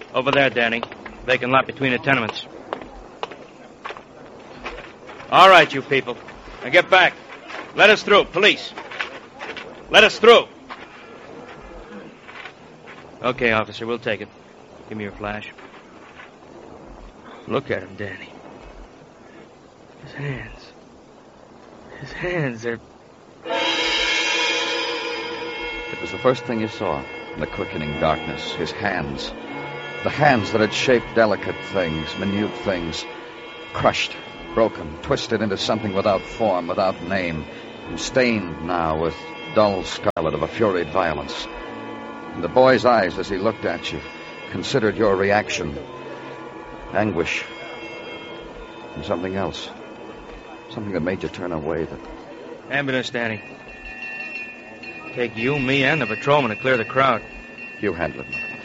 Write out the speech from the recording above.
Over there, Danny. Vacant lot between the tenements. All right, you people. Now get back. Let us through. Police. Let us through. Okay, officer, we'll take it. Give me your flash. Look at him, Danny. His hands. His hands, they're... It was the first thing you saw in the quickening darkness. His hands. The hands that had shaped delicate things, minute things. Crushed, broken, twisted into something without form, without name, and stained now with dull scarlet of a furied violence. And the boy's eyes, as he looked at you, considered your reaction. Anguish. And something else. Something that made you turn away. Ambulance, Danny. Take you, me, and the patrolman to clear the crowd. You handle it.